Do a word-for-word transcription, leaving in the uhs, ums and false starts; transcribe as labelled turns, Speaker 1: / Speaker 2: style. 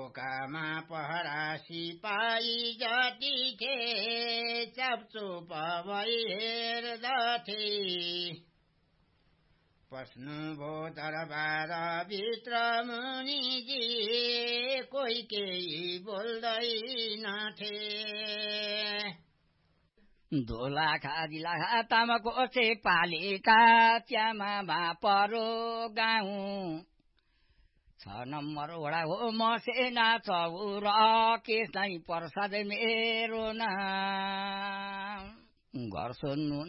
Speaker 1: ढोकामा पहरा सिपाही जति थिए चपचुप भई हेर्दथे पस्नुभो दरबार भित्र मुनिजी कोही केही बोल्दैनथे
Speaker 2: दोलाखा जिल्लाखा तामाको पालिका च्यामामा परो गाउँ छ नम्बर वडा हो मसेना चौर केस नै प्रसाद मेरो नाम घर सोध्नु